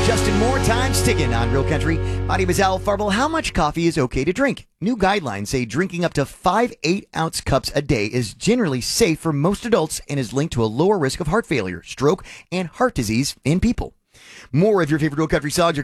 Justin Moore, time's ticking on Real Country. My name is Al Farble. How much coffee is okay to drink? New guidelines say drinking up to 5 8-ounce cups a day is generally safe for most adults and is linked to a lower risk of heart failure, stroke, and heart disease in people. More of your favorite Real Country songs are